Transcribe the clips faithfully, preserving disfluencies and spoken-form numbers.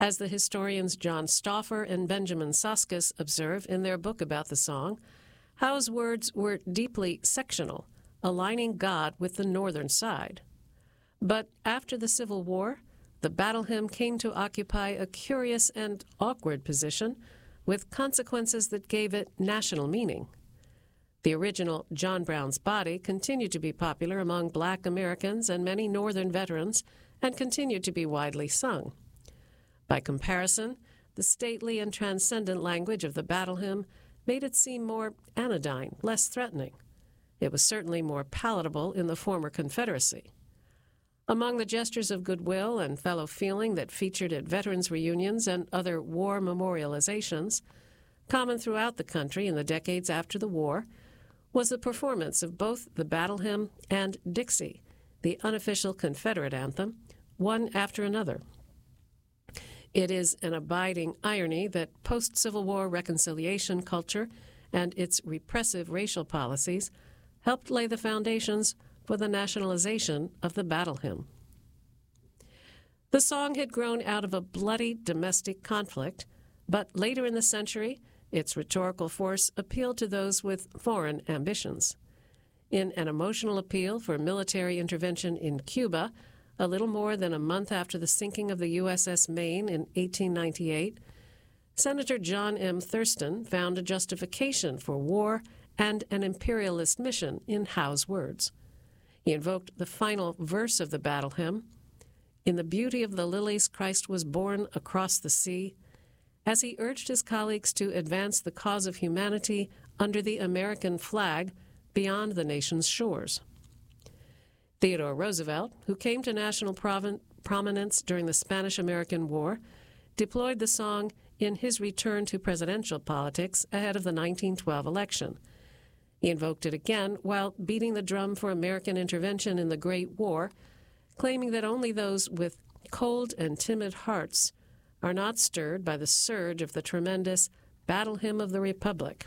As the historians John Stauffer and Benjamin Soskis observe in their book about the song, Howe's words were deeply sectional, aligning God with the northern side. But after the Civil War, the battle hymn came to occupy a curious and awkward position, with consequences that gave it national meaning. The original John Brown's Body continued to be popular among Black Americans and many Northern veterans, and continued to be widely sung. By comparison, the stately and transcendent language of the battle hymn made it seem more anodyne, less threatening. It was certainly more palatable in the former Confederacy. Among the gestures of goodwill and fellow feeling that featured at veterans' reunions and other war memorializations, common throughout the country in the decades after the war, was the performance of both the battle hymn and Dixie, the unofficial Confederate anthem, one after another. It is an abiding irony that post-Civil War reconciliation culture and its repressive racial policies helped lay the foundations for the nationalization of the battle hymn. The song had grown out of a bloody domestic conflict, but later in the century, its rhetorical force appealed to those with foreign ambitions. In an emotional appeal for military intervention in Cuba, a little more than a month after the sinking of the U S S Maine in eighteen ninety-eight, Senator John M. Thurston found a justification for war and an imperialist mission in Howe's words. He invoked the final verse of the battle hymn, "In the beauty of the lilies Christ was born across the sea," as he urged his colleagues to advance the cause of humanity under the American flag beyond the nation's shores. Theodore Roosevelt, who came to national prominence during the Spanish-American War, deployed the song in his return to presidential politics ahead of the nineteen twelve election. He invoked it again while beating the drum for American intervention in the Great War, claiming that only those with cold and timid hearts are not stirred by the surge of the tremendous battle hymn of the Republic.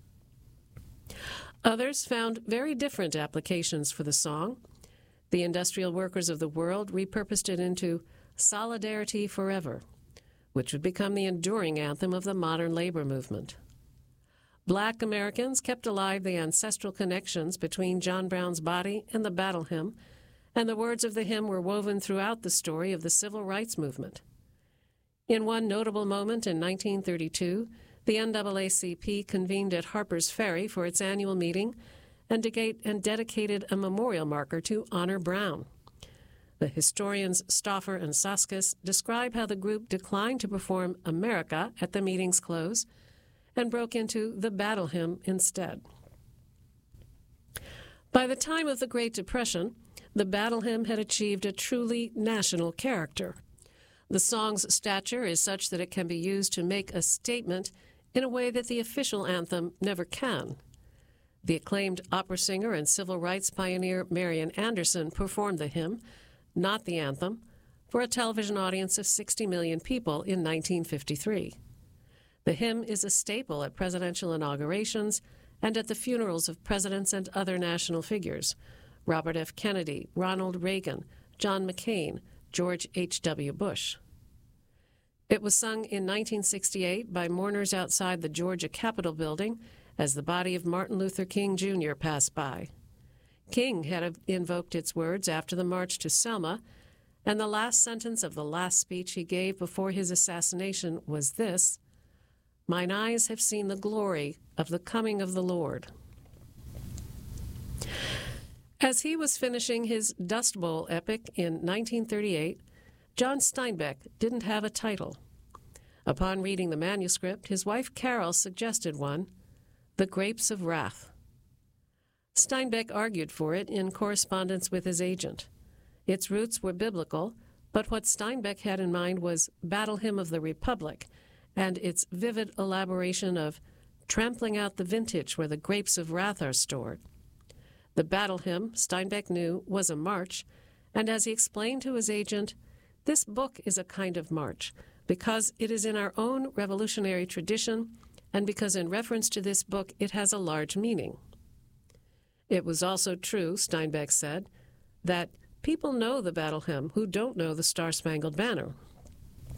Others found very different applications for the song. The industrial workers of the world repurposed it into Solidarity Forever, which would become the enduring anthem of the modern labor movement. Black Americans kept alive the ancestral connections between John Brown's Body and the battle hymn, and the words of the hymn were woven throughout the story of the civil rights movement. In one notable moment in nineteen thirty-two, the N double A C P convened at Harper's Ferry for its annual meeting and, de- and dedicated a memorial marker to honor Brown. The historians Stauffer and Soskis describe how the group declined to perform America at the meeting's close and broke into the battle hymn instead. By the time of the Great Depression, the battle hymn had achieved a truly national character. The song's stature is such that it can be used to make a statement in a way that the official anthem never can. The acclaimed opera singer and civil rights pioneer Marian Anderson performed the hymn, not the anthem, for a television audience of sixty million people in nineteen fifty-three. The hymn is a staple at presidential inaugurations and at the funerals of presidents and other national figures: Robert F. Kennedy, Ronald Reagan, John McCain, George H W. Bush. It was sung in nineteen sixty-eight by mourners outside the Georgia Capitol building as the body of Martin Luther King Junior passed by. King had invoked its words after the march to Selma, and the last sentence of the last speech he gave before his assassination was this: "Mine eyes have seen the glory of the coming of the Lord." As he was finishing his Dust Bowl epic in nineteen thirty-eight, John Steinbeck didn't have a title. Upon reading the manuscript, his wife Carol suggested one: The Grapes of Wrath. Steinbeck argued for it in correspondence with his agent. Its roots were biblical, but what Steinbeck had in mind was Battle Hymn of the Republic and its vivid elaboration of trampling out the vintage where the grapes of wrath are stored. The battle hymn, Steinbeck knew, was a march, and as he explained to his agent, this book is a kind of march because it is in our own revolutionary tradition and because in reference to this book it has a large meaning. It was also true, Steinbeck said, that people know the battle hymn who don't know the Star-Spangled Banner.